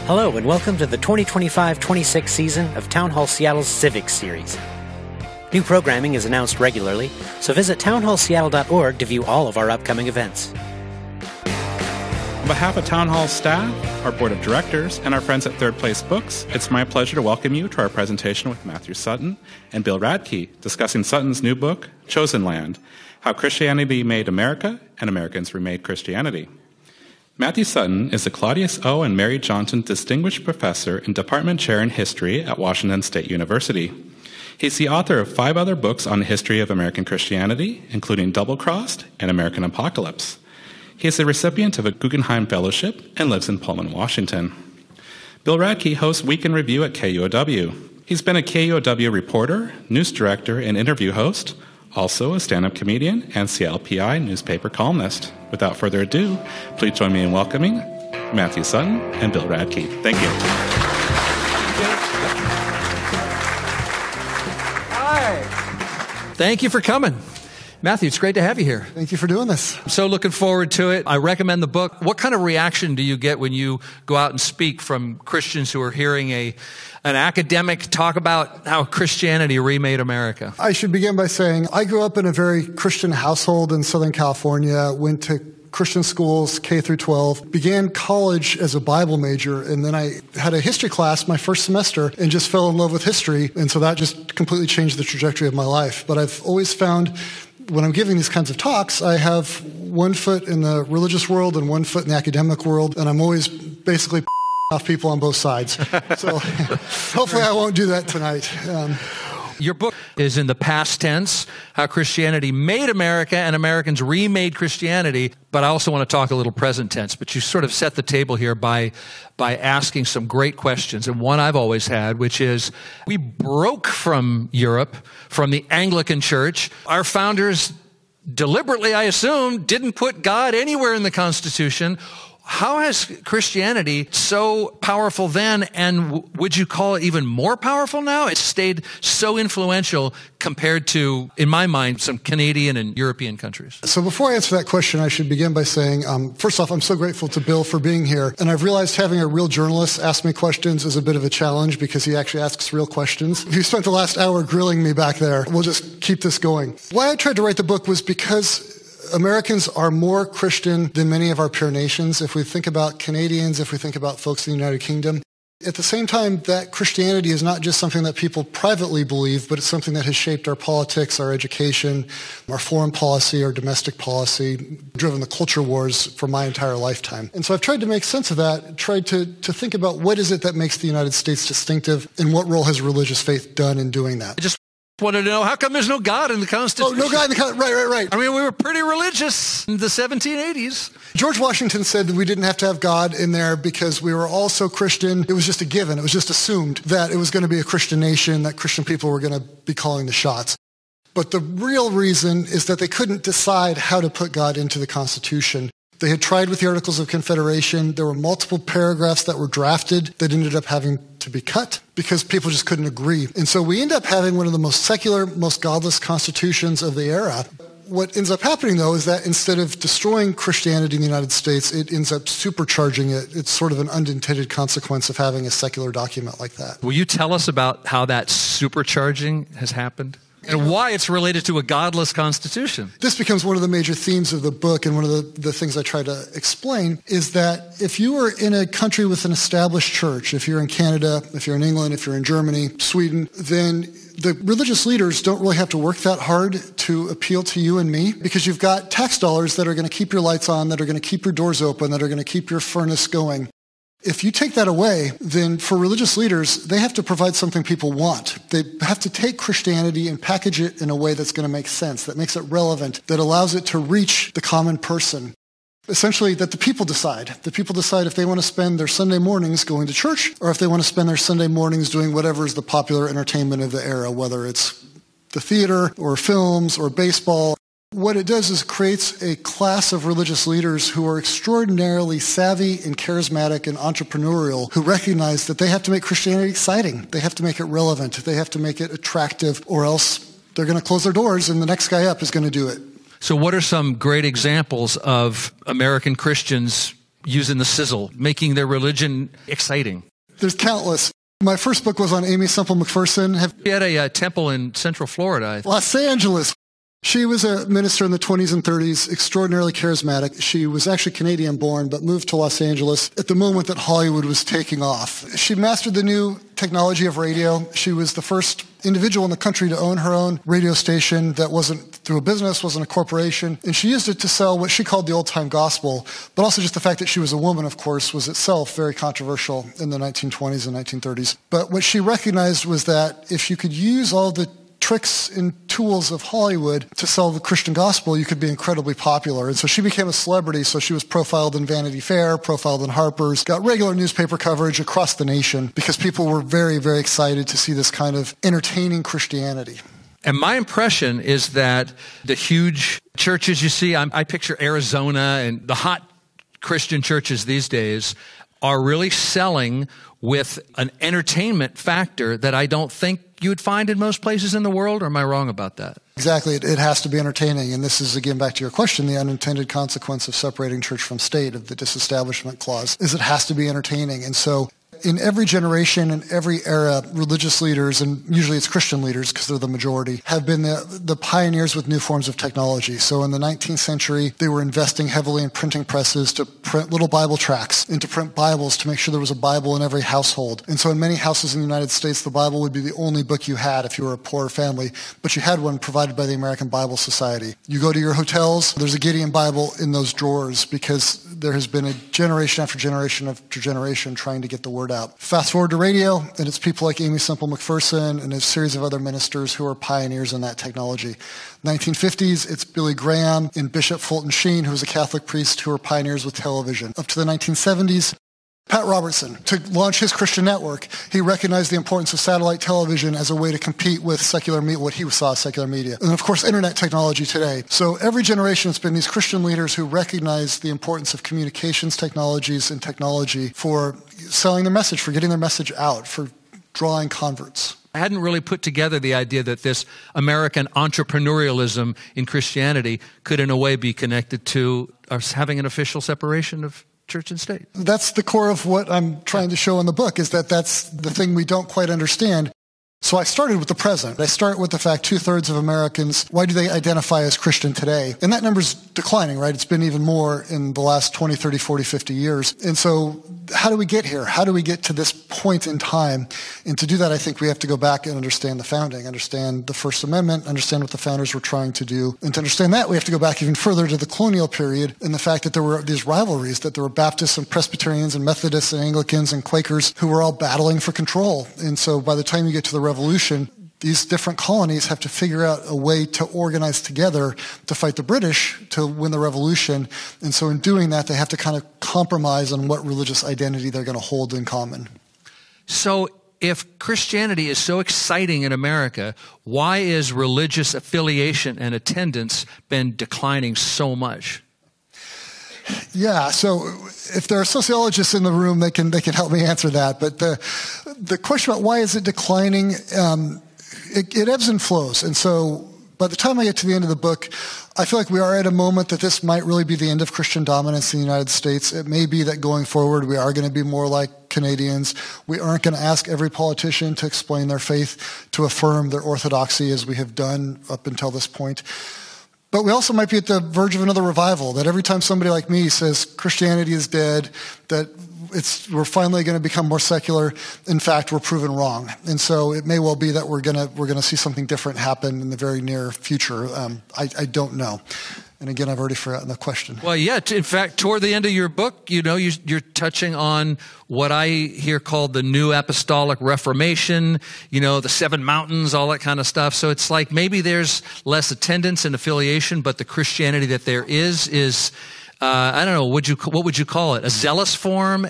Hello, and welcome to the 2025-26 season of Town Hall Seattle's Civics Series. New programming is announced regularly, so visit townhallseattle.org to view all of our upcoming events. On behalf of Town Hall staff, our board of directors, and our friends at Third Place Books, it's my pleasure to welcome you to our presentation with Matthew Sutton and Bill Radke, discussing Sutton's new book, Chosen Land: How Christianity Made America and Americans Remade Christianity. Matthew Sutton is the Claudius O. and Mary Johnson Distinguished Professor and Department Chair in History at Washington State University. He's the author of 5 other books on the history of American Christianity, including Double Crossed and American Apocalypse. He is the recipient of a Guggenheim Fellowship and lives in Pullman, Washington. Bill Radke hosts Week in Review at KUOW. He's been a KUOW reporter, news director, and interview host, also a stand-up comedian and CLPI newspaper columnist. Without further ado, please join me in welcoming Matthew Sutton and Bill Radke. Thank you. Hi. Thank you for coming. Matthew, it's great to have you here. Thank you for doing this. I'm so looking forward to it. I recommend the book. What kind of reaction do you get when you go out and speak from Christians who are hearing an academic talk about how Christianity remade America? I should begin by saying I grew up in a very Christian household in Southern California, went to Christian schools, K through 12, began college as a Bible major, and then I had a history class my first semester and just fell in love with history, and so that just completely changed the trajectory of my life. But I've always found when I'm giving these kinds of talks, I have one foot in the religious world and one foot in the academic world, and I'm always basically off people on both sides. So hopefully I won't do that tonight. Your book is in the past tense, How Christianity Made America and Americans Remade Christianity, but I also want to talk a little present tense. But you sort of set the table here by asking some great questions, and one I've always had, which is, we broke from Europe, from the Anglican Church. Our founders deliberately, I assume, didn't put God anywhere in the Constitution. How has Christianity so powerful then, and would you call it even more powerful now? It's stayed so influential compared to, in my mind, some Canadian and European countries. So before I answer that question, I should begin by saying, first off, I'm so grateful to Bill for being here. And I've realized having a real journalist ask me questions is a bit of a challenge because he actually asks real questions. He spent the last hour grilling me back there. We'll just keep this going. Why I tried to write the book was because Americans are more Christian than many of our peer nations. If we think about Canadians, if we think about folks in the United Kingdom, at the same time, that Christianity is not just something that people privately believe, but it's something that has shaped our politics, our education, our foreign policy, our domestic policy, driven the culture wars for my entire lifetime. And so I've tried to make sense of that, tried to think about what is it that makes the United States distinctive, and what role has religious faith done in doing that. I just wanted to know, how come there's no God in the Constitution? Oh, no God in the Constitution. Right. I mean, we were pretty religious in the 1780s. George Washington said that we didn't have to have God in there because we were all so Christian. It was just a given. It was just assumed that it was going to be a Christian nation, that Christian people were going to be calling the shots. But the real reason is that they couldn't decide how to put God into the Constitution. They had tried with the Articles of Confederation. There were multiple paragraphs that were drafted that ended up having to be cut because people just couldn't agree. And so we end up having one of the most secular, most godless constitutions of the era. What ends up happening, though, is that instead of destroying Christianity in the United States, it ends up supercharging it. It's sort of an unintended consequence of having a secular document like that. Will you tell us about how that supercharging has happened? And why it's related to a godless constitution. This becomes one of the major themes of the book, and one of the things I try to explain is that if you are in a country with an established church, if you're in Canada, if you're in England, if you're in Germany, Sweden, then the religious leaders don't really have to work that hard to appeal to you and me because you've got tax dollars that are going to keep your lights on, that are going to keep your doors open, that are going to keep your furnace going. If you take that away, then for religious leaders, they have to provide something people want. They have to take Christianity and package it in a way that's going to make sense, that makes it relevant, that allows it to reach the common person. Essentially, that the people decide. The people decide if they want to spend their Sunday mornings going to church or if they want to spend their Sunday mornings doing whatever is the popular entertainment of the era, whether it's the theater or films or baseball. What it does is creates a class of religious leaders who are extraordinarily savvy and charismatic and entrepreneurial, who recognize that they have to make Christianity exciting. They have to make it relevant. They have to make it attractive, or else they're going to close their doors and the next guy up is going to do it. So what are some great examples of American Christians using the sizzle, making their religion exciting? There's countless. My first book was on Aimee Semple McPherson. You had a temple in Central Florida, I think. Los Angeles. She was a minister in the 20s and 30s, extraordinarily charismatic. She was actually Canadian-born, but moved to Los Angeles at the moment that Hollywood was taking off. She mastered the new technology of radio. She was the first individual in the country to own her own radio station that wasn't through a business, wasn't a corporation. And she used it to sell what she called the old-time gospel, but also just the fact that she was a woman, of course, was itself very controversial in the 1920s and 1930s. But what she recognized was that if you could use all the tricks and tools of Hollywood to sell the Christian gospel, you could be incredibly popular. And so she became a celebrity. So she was profiled in Vanity Fair, profiled in Harper's, got regular newspaper coverage across the nation because people were very, very excited to see this kind of entertaining Christianity. And my impression is that the huge churches you see, I picture Arizona and the hot Christian churches these days are really selling with an entertainment factor that I don't think you would find in most places in the world, or am I wrong about that? Exactly. It has to be entertaining. And this is, again, back to your question, the unintended consequence of separating church from state, of the disestablishment clause, is it has to be entertaining. And so in every generation and every era, religious leaders, and usually it's Christian leaders because they're the majority, have been the pioneers with new forms of technology. So in the 19th century, they were investing heavily in printing presses to print little Bible tracts and to print Bibles to make sure there was a Bible in every household. And so in many houses in the United States, the Bible would be the only book you had if you were a poor family, but you had one provided by the American Bible Society. You go to your hotels, there's a Gideon Bible in those drawers because there has been a generation after generation after generation trying to get the word out. Fast forward to radio, and it's people like Aimee Semple McPherson and a series of other ministers who are pioneers in that technology. 1950s, it's Billy Graham and Bishop Fulton Sheen, who was a Catholic priest, who are pioneers with television. Up to the 1970s, Pat Robertson, to launch his Christian network, he recognized the importance of satellite television as a way to compete with secular media, what he saw as secular media. And of course, internet technology today. So every generation it's been these Christian leaders who recognize the importance of communications technologies and technology for selling their message, for getting their message out, for drawing converts. I hadn't really put together the idea that this American entrepreneurialism in Christianity could in a way be connected to us having an official separation of church and state. That's the core of what I'm trying to show in the book, is that that's the thing we don't quite understand. So I started with the present. I start with the fact 2/3 of Americans, why do they identify as Christian today? And that number's declining, right? It's been even more in the last 20, 30, 40, 50 years. And so how do we get here? How do we get to this point in time? And to do that, I think we have to go back and understand the founding, understand the First Amendment, understand what the founders were trying to do. And to understand that, we have to go back even further to the colonial period and the fact that there were these rivalries, that there were Baptists and Presbyterians and Methodists and Anglicans and Quakers who were all battling for control. And so by the time you get to the Revolution, these different colonies have to figure out a way to organize together to fight the British to win the Revolution. And so in doing that, they have to kind of compromise on what religious identity they're going to hold in common. So if Christianity is so exciting in America, why is religious affiliation and attendance been declining so much? Yeah, so if there are sociologists in the room, they can help me answer that. But the question about why is it declining, it ebbs and flows. And so by the time I get to the end of the book, I feel like we are at a moment that this might really be the end of Christian dominance in the United States. It may be that going forward we are going to be more like Canadians. We aren't going to ask every politician to explain their faith, to affirm their orthodoxy as we have done up until this point. But we also might be at the verge of another revival, that every time somebody like me says Christianity is dead, that we're finally going to become more secular, in fact, we're proven wrong. And so it may well be that we're going to see something different happen in the very near future. I don't know. And again, I've already forgotten the question. Well, yeah. In fact, toward the end of your book, you're touching on what I hear called the New Apostolic Reformation, the Seven Mountains, all that kind of stuff. So it's like maybe there's less attendance and affiliation, but the Christianity that there is I don't know, what would you call it? A zealous form?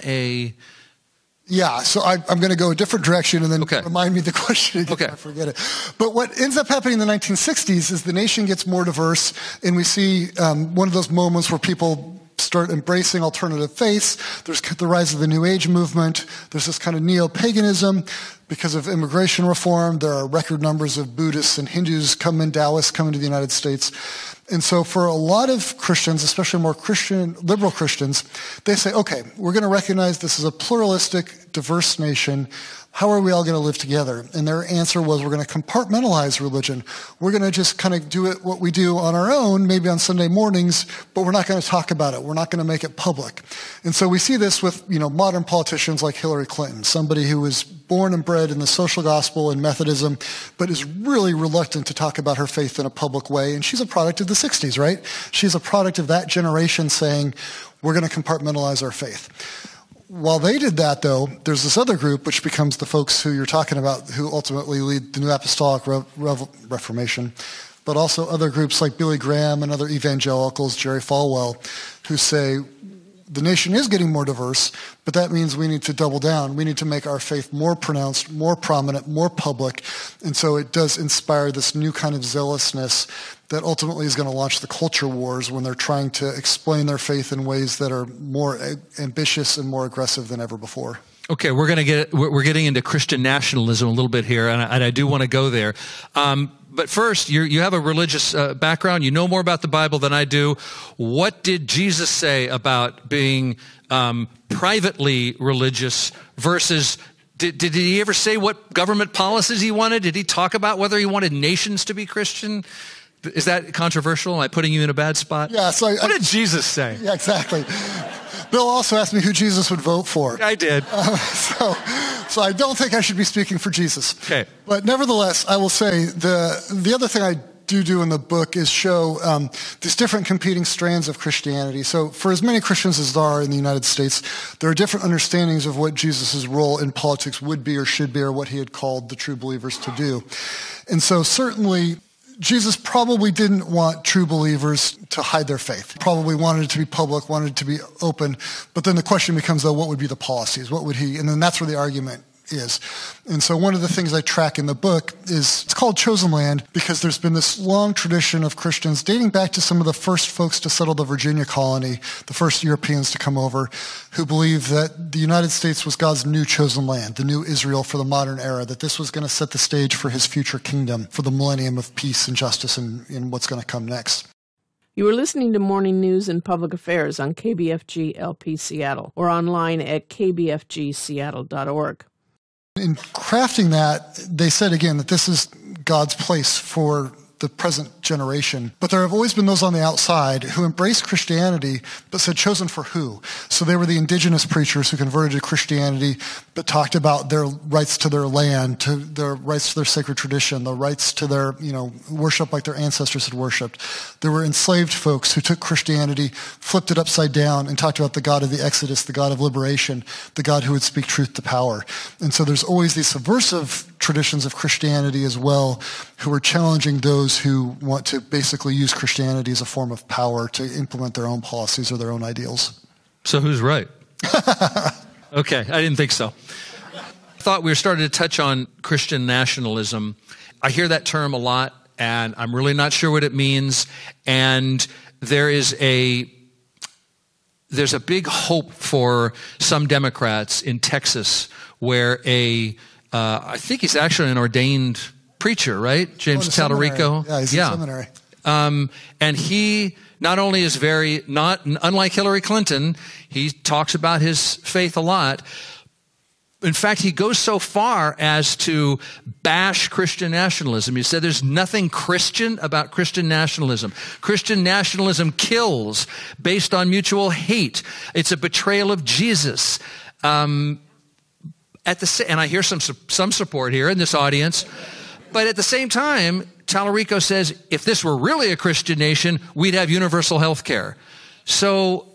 Yeah, so I'm going to go a different direction and then remind me the question again. Okay. I forget it. But what ends up happening in the 1960s is the nation gets more diverse, and we see one of those moments where people start embracing alternative faiths. There's the rise of the New Age movement. There's this kind of neo-paganism. Because of immigration reform, there are record numbers of Buddhists and Hindus Taoists come into the United States. And so for a lot of Christians, especially more liberal Christians, they say, okay, we're going to recognize this is a pluralistic, diverse nation. How are we all going to live together? And their answer was, we're going to compartmentalize religion. We're going to just kind of do it what we do on our own, maybe on Sunday mornings, but we're not going to talk about it. We're not going to make it public. And so we see this with, modern politicians like Hillary Clinton, somebody who was born and bred in the social gospel and Methodism, but is really reluctant to talk about her faith in a public way. And she's a product of the 60s, right? She's a product of that generation saying, we're going to compartmentalize our faith. While they did that, though, there's this other group, which becomes the folks who you're talking about, who ultimately lead the New Apostolic Reformation, but also other groups like Billy Graham and other evangelicals, Jerry Falwell, who say, the nation is getting more diverse, but that means we need to double down. We need to make our faith more pronounced, more prominent, more public. And so it does inspire this new kind of zealousness that ultimately is going to launch the culture wars when they're trying to explain their faith in ways that are more ambitious and more aggressive than ever before. Okay, we're getting into Christian nationalism a little bit here, and I do want to go there. But first, you have a religious background. You know more about the Bible than I do. What did Jesus say about being privately religious versus? Did he ever say what government policies he wanted? Did he talk about whether he wanted nations to be Christian? Is that controversial? Am I putting you in a bad spot? Yeah. So what did Jesus say? Yeah, exactly. Bill also asked me who Jesus would vote for. I did. So I don't think I should be speaking for Jesus. Okay. But nevertheless, I will say the other thing I do in the book is show these different competing strands of Christianity. So for as many Christians as there are in the United States, there are different understandings of what Jesus' role in politics would be or should be, or what he had called the true believers to do. And so certainly Jesus probably didn't want true believers to hide their faith. Probably wanted it to be public, wanted it to be open. But then the question becomes, though, what would be the policies? What would he? And then that's where the argument is. And so one of the things I track in the book is, it's called Chosen Land, because there's been this long tradition of Christians dating back to some of the first folks to settle the Virginia colony, the first Europeans to come over, who believed that the United States was God's new chosen land, the new Israel for the modern era, that this was going to set the stage for his future kingdom, for the millennium of peace and justice in what's going to come next. You are listening to Morning News and Public Affairs on KBFG LP Seattle or online at kbfgseattle.org. In crafting that, they said again that this is God's place for the present generation. But there have always been those on the outside who embraced Christianity, but said chosen for who? So they were the indigenous preachers who converted to Christianity, but talked about their rights to their land, to their rights to their sacred tradition, the rights to their, worship like their ancestors had worshipped. There were enslaved folks who took Christianity, flipped it upside down, and talked about the God of the Exodus, the God of liberation, the God who would speak truth to power. And so there's always these subversive traditions of Christianity as well, who are challenging those who want to basically use Christianity as a form of power to implement their own policies or their own ideals. So who's right? Okay, I didn't think so. I thought we were starting to touch on Christian nationalism. I hear that term a lot, and I'm really not sure what it means. And there's a big hope for some Democrats in Texas where I think he's actually an ordained preacher, right? James Tallarico. Yeah, he's in seminary. And he not only is unlike Hillary Clinton, he talks about his faith a lot. In fact, he goes so far as to bash Christian nationalism. He said there's nothing Christian about Christian nationalism. Christian nationalism kills based on mutual hate. It's a betrayal of Jesus. And I hear some support here in this audience. But at the same time, Tallarico says, if this were really a Christian nation, we'd have universal health care. So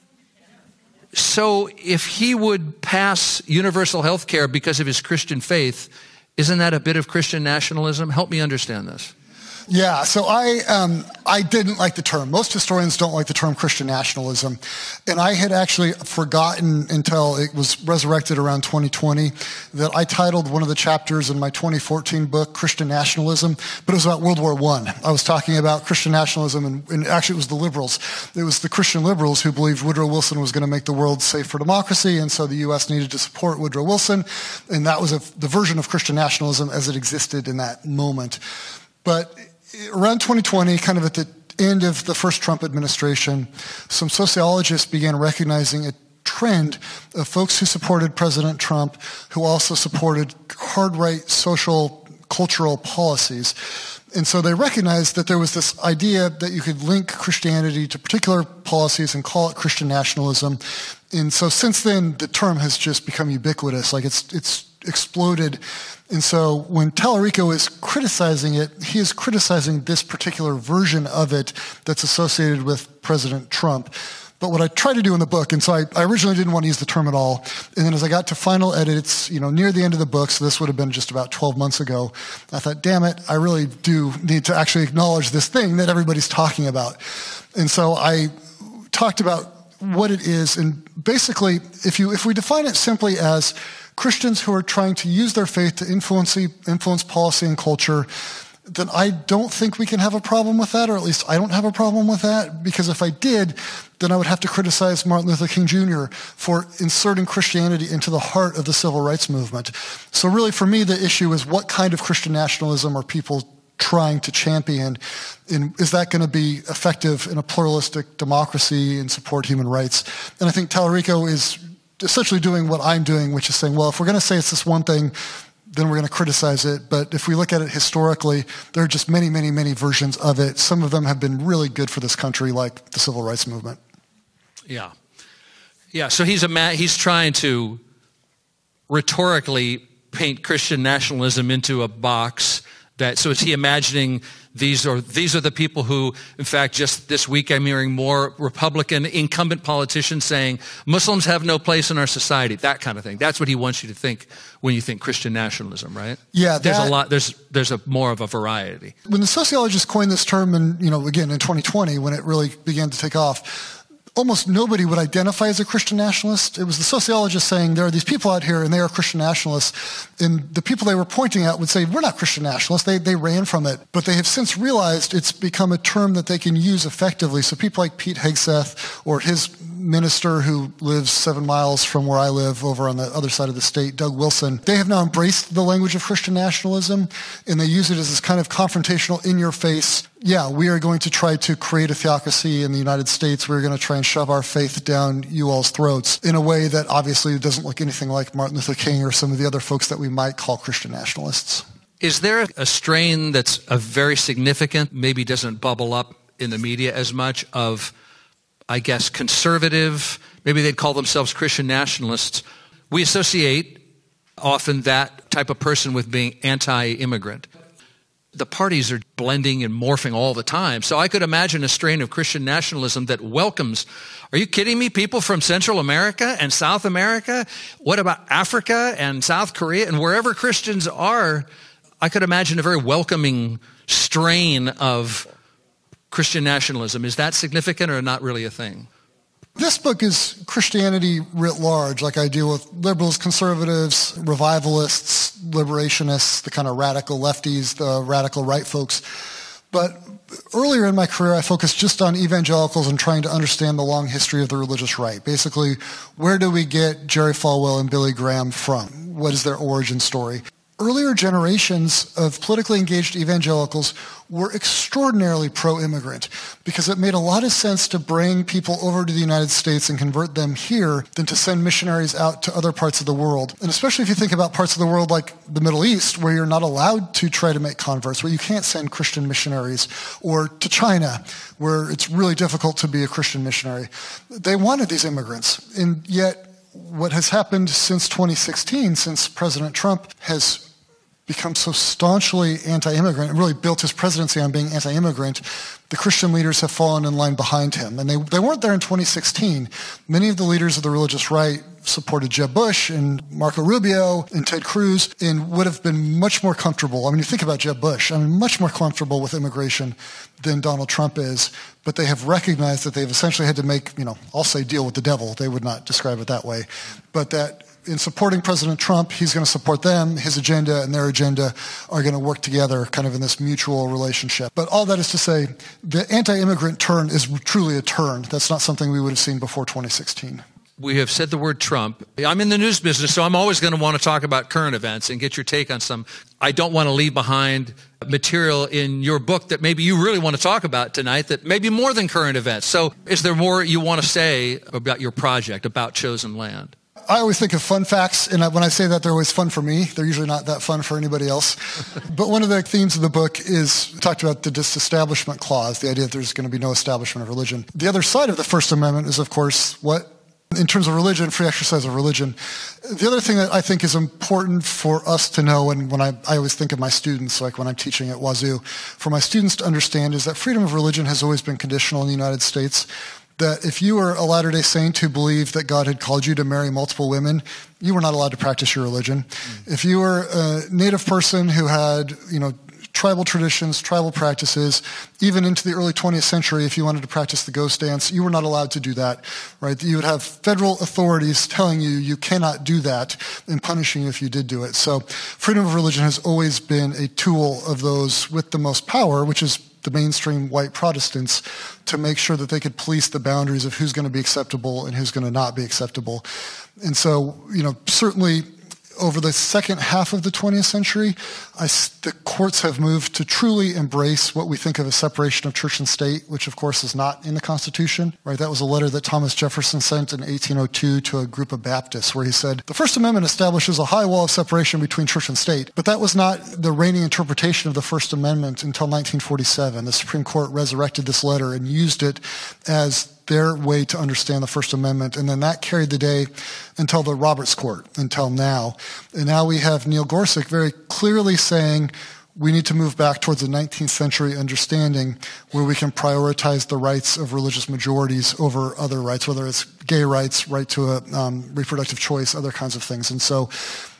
if he would pass universal health care because of his Christian faith, isn't that a bit of Christian nationalism? Help me understand this. Yeah, so I didn't like the term. Most historians don't like the term Christian nationalism. And I had actually forgotten until it was resurrected around 2020 that I titled one of the chapters in my 2014 book, Christian Nationalism, but it was about World War I. I was talking about Christian nationalism, and actually it was the liberals. It was the Christian liberals who believed Woodrow Wilson was going to make the world safe for democracy, and so the U.S. needed to support Woodrow Wilson. And that was the version of Christian nationalism as it existed in that moment. But around 2020, kind of at the end of the first Trump administration, some sociologists began recognizing a trend of folks who supported President Trump who also supported hard-right social, cultural policies. And so they recognized that there was this idea that you could link Christianity to particular policies and call it Christian nationalism. And so since then, the term has just become ubiquitous. Like it's exploded. And so when Tallarico is criticizing it, he is criticizing this particular version of it that's associated with President Trump. But what I try to do in the book, and so I originally didn't want to use the term at all, and then as I got to final edit, it's near the end of the book, so this would have been just about 12 months ago, I thought, damn it, I really do need to actually acknowledge this thing that everybody's talking about. And so I talked about what it is, and basically, if we define it simply as Christians who are trying to use their faith to influence policy and culture, then I don't think we can have a problem with that, or at least I don't have a problem with that, because if I did, then I would have to criticize Martin Luther King Jr. for inserting Christianity into the heart of the civil rights movement. So really for me, the issue is what kind of Christian nationalism are people trying to champion, and is that going to be effective in a pluralistic democracy and support human rights? And I think Tallarico is essentially doing what I'm doing, which is saying, well, if we're going to say it's this one thing, then we're going to criticize it. But if we look at it historically, there are just many, many, many versions of it. Some of them have been really good for this country, like the civil rights movement. Yeah. So he's trying to rhetorically paint Christian nationalism into a box. So is he imagining these are the people who, in fact, just this week I'm hearing more Republican incumbent politicians saying Muslims have no place in our society, that kind of thing. That's what he wants you to think when you think Christian nationalism, right? Yeah. There's more of a variety. When the sociologists coined this term, and again in 2020 when it really began to take off, almost nobody would identify as a Christian nationalist. It was the sociologists saying there are these people out here and they are Christian nationalists. And the people they were pointing at would say, we're not Christian nationalists. They ran from it. But they have since realized it's become a term that they can use effectively. So people like Pete Hegseth or his minister who lives 7 miles from where I live over on the other side of the state, Doug Wilson, they have now embraced the language of Christian nationalism, and they use it as this kind of confrontational, in-your-face, we are going to try to create a theocracy in the United States. We're going to try and shove our faith down you all's throats in a way that obviously doesn't look anything like Martin Luther King or some of the other folks that we might call Christian nationalists. Is there a strain that's a very significant, maybe doesn't bubble up in the media as much, of, I guess, conservative, maybe they'd call themselves Christian nationalists? We associate often that type of person with being anti-immigrant. The parties are blending and morphing all the time. So I could imagine a strain of Christian nationalism that welcomes, are you kidding me, people from Central America and South America? What about Africa and South Korea? And wherever Christians are, I could imagine a very welcoming strain of Christian nationalism. Is that significant or not really a thing? This book is Christianity writ large. Like I deal with liberals, conservatives, revivalists, liberationists, the kind of radical lefties, the radical right folks. But earlier in my career, I focused just on evangelicals and trying to understand the long history of the religious right. Basically, where do we get Jerry Falwell and Billy Graham from? What is their origin story? Earlier generations of politically engaged evangelicals were extraordinarily pro-immigrant because it made a lot of sense to bring people over to the United States and convert them here than to send missionaries out to other parts of the world. And especially if you think about parts of the world like the Middle East, where you're not allowed to try to make converts, where you can't send Christian missionaries, or to China, where it's really difficult to be a Christian missionary. They wanted these immigrants, and yet what has happened since 2016, since President Trump has become so staunchly anti-immigrant and really built his presidency on being anti-immigrant, the Christian leaders have fallen in line behind him. And they weren't there in 2016. Many of the leaders of the religious right supported Jeb Bush and Marco Rubio and Ted Cruz and would have been much more comfortable. I mean, you think about Jeb Bush, much more comfortable with immigration than Donald Trump is. But they have recognized that they've essentially had to make, I'll say deal with the devil. They would not describe it that way. But that in supporting President Trump, he's going to support them. His agenda and their agenda are going to work together kind of in this mutual relationship. But all that is to say, the anti-immigrant turn is truly a turn. That's not something we would have seen before 2016. We have said the word Trump. I'm in the news business, so I'm always going to want to talk about current events and get your take on some. I don't want to leave behind material in your book that maybe you really want to talk about tonight, that maybe more than current events. So is there more you want to say about your project, about Chosen Land? I always think of fun facts, and when I say that, they're always fun for me. They're usually not that fun for anybody else. But one of the themes of the book is talked about the disestablishment clause, the idea that there's going to be no establishment of religion. The other side of the First Amendment is, of course, what? In terms of religion, free exercise of religion. The other thing that I think is important for us to know, and when I always think of my students, like when I'm teaching at Wazoo, for my students to understand is that freedom of religion has always been conditional in the United States. That if you were a Latter-day Saint who believed that God had called you to marry multiple women, you were not allowed to practice your religion. If you were a Native person who had, tribal traditions, tribal practices, even into the early 20th century, if you wanted to practice the ghost dance, you were not allowed to do that, right? You would have federal authorities telling you you cannot do that and punishing you if you did do it. So freedom of religion has always been a tool of those with the most power, which is the mainstream white Protestants, to make sure that they could police the boundaries of who's going to be acceptable and who's going to not be acceptable. And so, certainly over the second half of the 20th century, the courts have moved to truly embrace what we think of as separation of church and state, which of course is not in the Constitution, right? That was a letter that Thomas Jefferson sent in 1802 to a group of Baptists where he said, the First Amendment establishes a high wall of separation between church and state, but that was not the reigning interpretation of the First Amendment until 1947. The Supreme Court resurrected this letter and used it as their way to understand the First Amendment, and then that carried the day until the Roberts Court, until now. And now we have Neil Gorsuch very clearly saying we need to move back towards a 19th century understanding where we can prioritize the rights of religious majorities over other rights, whether it's gay rights, right to a reproductive choice, other kinds of things. And so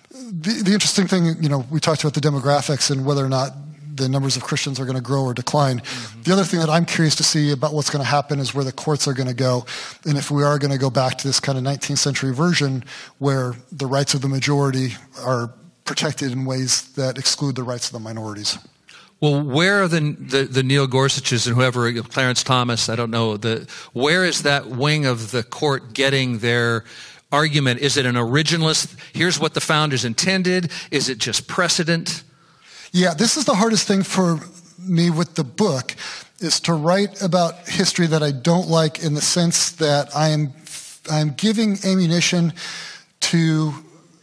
the interesting thing, we talked about the demographics and whether or not the numbers of Christians are going to grow or decline. Mm-hmm. The other thing that I'm curious to see about what's going to happen is where the courts are going to go, and if we are going to go back to this kind of 19th century version where the rights of the majority are protected in ways that exclude the rights of the minorities. Well, where are the Neil Gorsuches and whoever, Clarence Thomas, I don't know, where is that wing of the court getting their argument? Is it an originalist, here's what the founders intended? Is it just precedent? Yeah, this is the hardest thing for me with the book, is to write about history that I don't like, in the sense that I'm giving ammunition to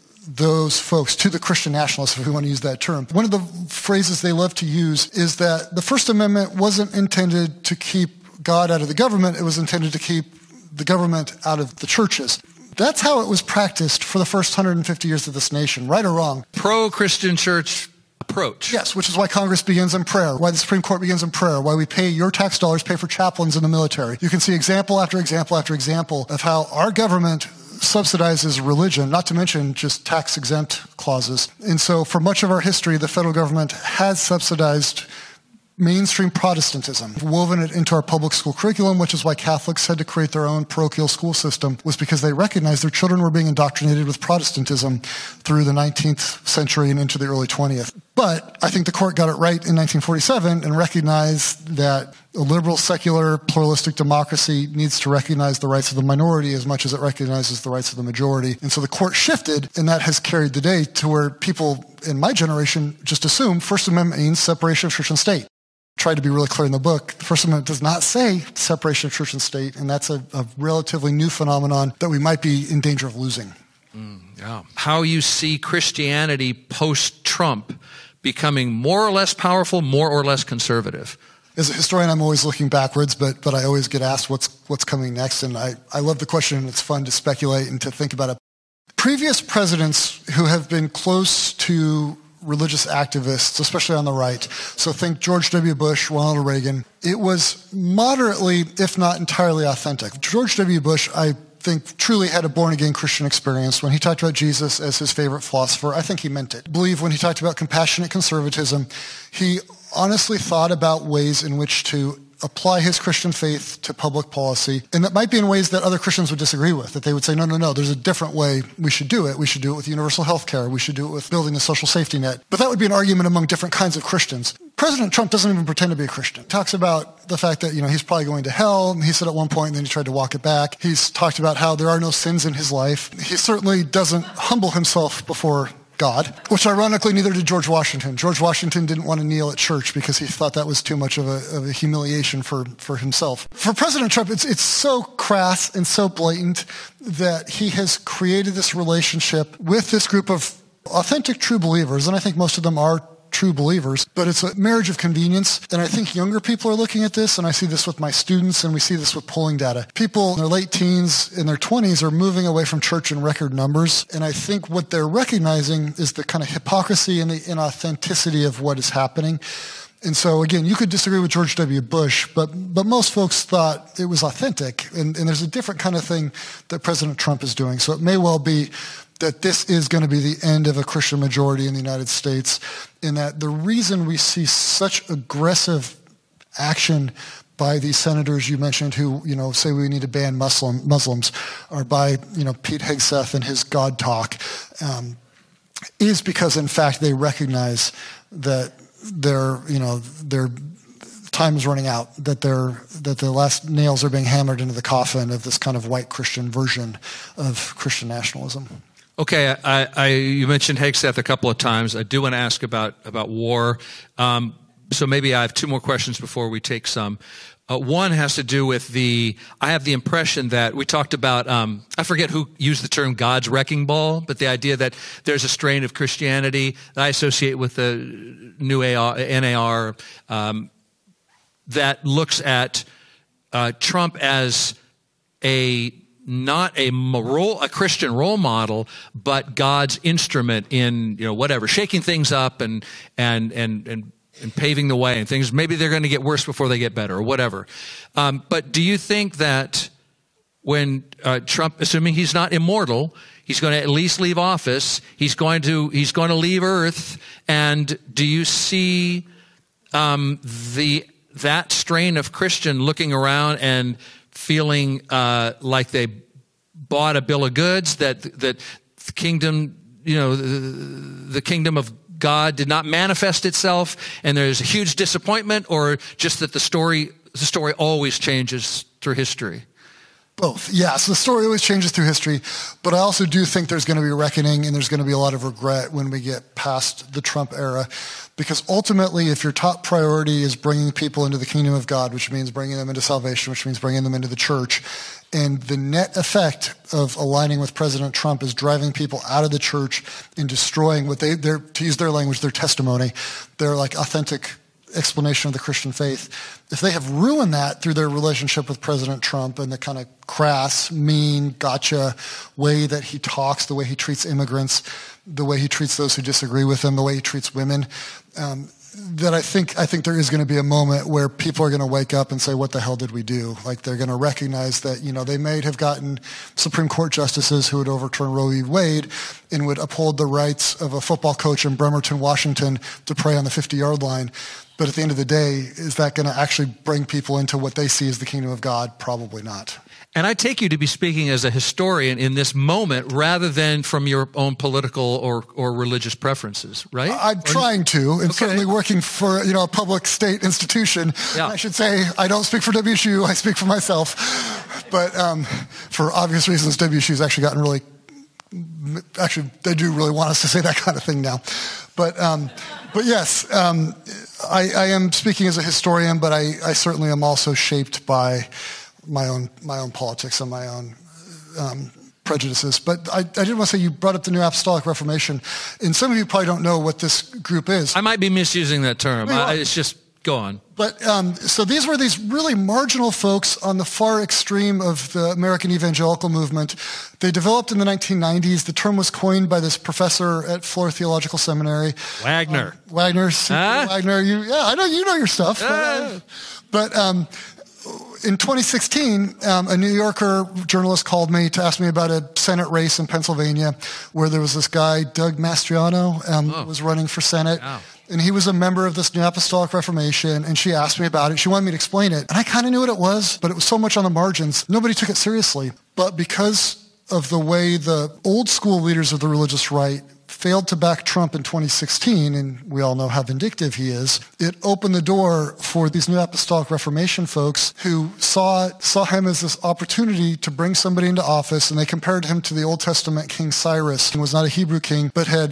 those folks, to the Christian nationalists, if we want to use that term. One of the phrases they love to use is that the First Amendment wasn't intended to keep God out of the government, it was intended to keep the government out of the churches. That's how it was practiced for the first 150 years of this nation, right or wrong. Pro-Christian church approach. Yes, which is why Congress begins in prayer, why the Supreme Court begins in prayer, why we pay your tax dollars, pay for chaplains in the military. You can see example after example after example of how our government subsidizes religion, not to mention just tax-exempt clauses. And so for much of our history, the federal government has subsidized mainstream Protestantism, woven it into our public school curriculum, which is why Catholics had to create their own parochial school system, was because they recognized their children were being indoctrinated with Protestantism through the 19th century and into the early 20th. But I think the court got it right in 1947 and recognized that a liberal, secular, pluralistic democracy needs to recognize the rights of the minority as much as it recognizes the rights of the majority. And so the court shifted, and that has carried the day to where people in my generation just assume First Amendment means separation of church and state. Tried to be really clear in the book. The First Amendment does not say separation of church and state, and that's a relatively new phenomenon that we might be in danger of losing. Yeah. How you see Christianity post-Trump becoming more or less powerful, more or less conservative? As a historian, I'm always looking backwards, but I always get asked what's coming next, and I love the question, and it's fun to speculate and to think about it. Previous presidents who have been close to religious activists, especially on the right. So think George W. Bush, Ronald Reagan. It was moderately, if not entirely authentic. George W. Bush, I think, truly had a born-again Christian experience. When he talked about Jesus as his favorite philosopher, I think he meant it. I believe when he talked about compassionate conservatism, he honestly thought about ways in which to apply his Christian faith to public policy, and that might be in ways that other Christians would disagree with, that they would say, no, there's a different way we should do it. We should do it with universal health care. We should do it with building a social safety net. But that would be an argument among different kinds of Christians. President Trump doesn't even pretend to be a Christian. He talks about the fact that, he's probably going to hell. He said at one point, and then he tried to walk it back. He's talked about how there are no sins in his life. He certainly doesn't humble himself before God, which ironically neither did George Washington. George Washington didn't want to kneel at church because he thought that was too much of a humiliation for himself. For President Trump, it's so crass and so blatant that he has created this relationship with this group of authentic true believers, and I think most of them are true believers, but it's a marriage of convenience. And I think younger people are looking at this, and I see this with my students, and we see this with polling data. People in their late teens, in their 20s, are moving away from church in record numbers, and I think what they're recognizing is the kind of hypocrisy and the inauthenticity of what is happening. And so, again, you could disagree with George W. Bush, but most folks thought it was authentic, and there's a different kind of thing that President Trump is doing. So it may well be that this is going to be the end of a Christian majority in the United States, in that the reason we see such aggressive action by these senators you mentioned who, say we need to ban Muslims, or by, Pete Hegseth and his God talk, is because, in fact, they recognize that their time is running out, that the last nails are being hammered into the coffin of this kind of white Christian version of Christian nationalism. Okay, you mentioned Hegseth a couple of times. I do want to ask about war. So maybe I have two more questions before we take some. One has to do with I have the impression that we talked about, I forget who used the term God's wrecking ball, but the idea that there's a strain of Christianity that I associate with the new NAR that looks at Trump as not a Christian role model, but God's instrument in, shaking things up and paving the way and things. Maybe they're going to get worse before they get better or whatever. But do you think that when Trump, assuming he's not immortal, he's going to at least leave office, he's going to leave Earth, and do you see that strain of Christian looking around and feeling like they bought a bill of goods, that the kingdom, the kingdom of God did not manifest itself, and there's a huge disappointment, or just that the story always changes through history? Both. Yes, the story always changes through history, but I also do think there's going to be reckoning and there's going to be a lot of regret when we get past the Trump era, because ultimately, if your top priority is bringing people into the kingdom of God, which means bringing them into salvation, which means bringing them into the church, and the net effect of aligning with President Trump is driving people out of the church and destroying what to use their language, their testimony, their authentic explanation of the Christian faith. If they have ruined that through their relationship with President Trump and the kind of crass, mean, gotcha way that he talks, the way he treats immigrants, the way he treats those who disagree with him, the way he treats women, that I think there is going to be a moment where people are going to wake up and say, what the hell did we do? They're going to recognize that, they may have gotten Supreme Court justices who would overturn Roe v. Wade and would uphold the rights of a football coach in Bremerton, Washington to pray on the 50-yard line. But at the end of the day, is that going to actually bring people into what they see as the kingdom of God? Probably not. And I take you to be speaking as a historian in this moment rather than from your own political or religious preferences, right? I'm trying to, and certainly working for a public state institution. Yeah. I should say I don't speak for WSU, I speak for myself. But for obvious reasons, WSU's actually gotten really, they do really want us to say that kind of thing now. But yes, I am speaking as a historian, but I certainly am also shaped by my own politics and my own prejudices. But I did want to say, you brought up the New Apostolic Reformation, and some of you probably don't know what this group is. I might be misusing that term. It's just, go on. But so these were these really marginal folks on the far extreme of the American evangelical movement. They developed in the 1990s. The term was coined by this professor at Florida Theological Seminary. Wagner. Wagner. I know you know your stuff. But in 2016, a New Yorker journalist called me to ask me about a Senate race in Pennsylvania where there was this guy, Doug Mastriano, was running for Senate. Wow. And he was a member of this New Apostolic Reformation, and she asked me about it. She wanted me to explain it. And I kind of knew what it was, but it was so much on the margins. Nobody took it seriously. But because of the way the old school leaders of the religious right failed to back Trump in 2016, and we all know how vindictive he is, it opened the door for these New Apostolic Reformation folks who saw him as this opportunity to bring somebody into office, and they compared him to the Old Testament King Cyrus, who was not a Hebrew king, but had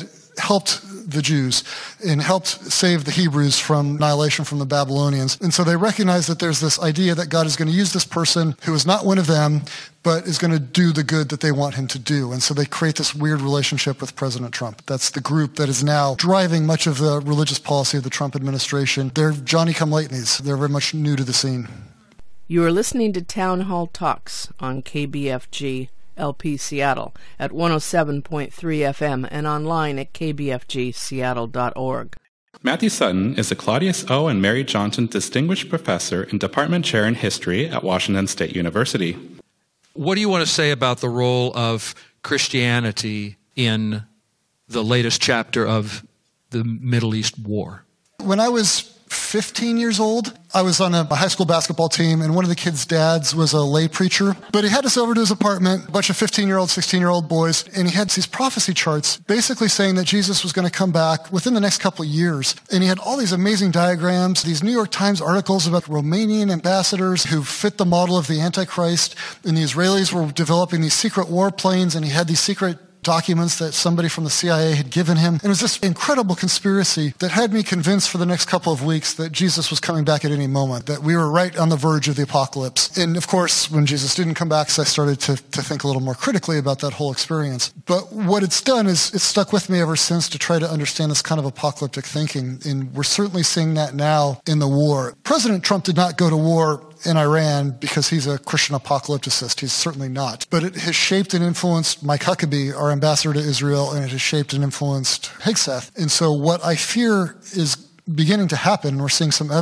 helped the Jews and helped save the Hebrews from annihilation from the Babylonians. And so they recognize that there's this idea that God is going to use this person who is not one of them, but is going to do the good that they want him to do. And so they create this weird relationship with President Trump. That's the group that is now driving much of the religious policy of the Trump administration. They're Johnny-come-latelys. They're very much new to the scene. You are listening to Town Hall Talks on KBFG LP Seattle at 107.3 FM and online at kbfgseattle.org. Matthew Sutton is the Claudius O. and Mary Johnson Distinguished Professor and Department Chair in History at Washington State University. What do you want to say about the role of Christianity in the latest chapter of the Middle East war? When I was 15 years old, I was on a high school basketball team, and one of the kids' dads was a lay preacher. But he had us over to his apartment, a bunch of 15-year-old, 16-year-old boys, and he had these prophecy charts basically saying that Jesus was going to come back within the next couple of years. And he had all these amazing diagrams, these New York Times articles about Romanian ambassadors who fit the model of the Antichrist, and the Israelis were developing these secret warplanes, and he had these secret documents that somebody from the CIA had given him. And it was this incredible conspiracy that had me convinced for the next couple of weeks that Jesus was coming back at any moment, that we were right on the verge of the apocalypse. And of course, when Jesus didn't come back, so I started to think a little more critically about that whole experience. But what it's done is it's stuck with me ever since to try to understand this kind of apocalyptic thinking. And we're certainly seeing that now in the war. President Trump did not go to war in Iran because he's a Christian apocalypticist. He's certainly not. But it has shaped and influenced Mike Huckabee, our ambassador to Israel, and it has shaped and influenced Hegseth. And so what I fear is beginning to happen, we're seeing some evidence